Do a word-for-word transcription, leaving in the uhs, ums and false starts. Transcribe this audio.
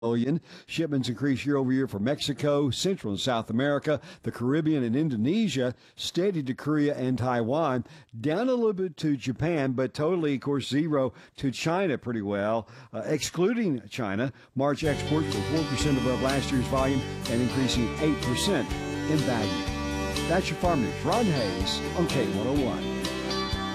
million. Shipments increased year over year for Mexico, Central and South America, the Caribbean, and Indonesia. Steady to Korea and Taiwan. Down a little bit to Japan, but totally, of course, zero to China pretty well. Uh, excluding China, March exports were four percent above last year's volume and increasing eight percent in value. That's your Farm News. Ron Hayes on K one oh one.